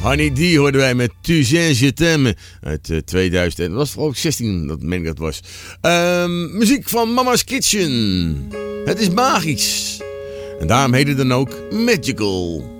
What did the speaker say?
Honey D hoorden wij met Tu sais je t'aime uit 2000. Dat was geloof ik 16, dat meen ik dat was. Muziek van Mama's Kitchen. Het is magisch. En daarom heet het dan ook Magical.